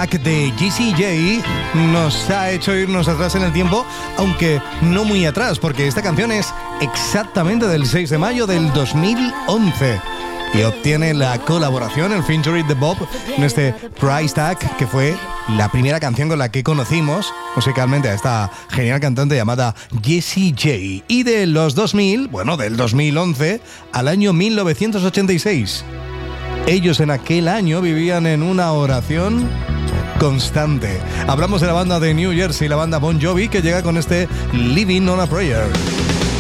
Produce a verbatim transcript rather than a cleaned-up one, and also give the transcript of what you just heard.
Back de Jessie J nos ha hecho irnos atrás en el tiempo, aunque no muy atrás, porque esta canción es exactamente del seis de mayo del dos mil once. Y obtiene la colaboración, el featuring de Bob en este Price Tag, que fue la primera canción con la que conocimos musicalmente a esta genial cantante llamada Jessie J. Y de los dos mil, bueno, del dos mil once al año mil novecientos ochenta y seis. Ellos en aquel año vivían en una oración constante. Hablamos de la banda de New Jersey, la banda Bon Jovi, que llega con este Living on a Prayer.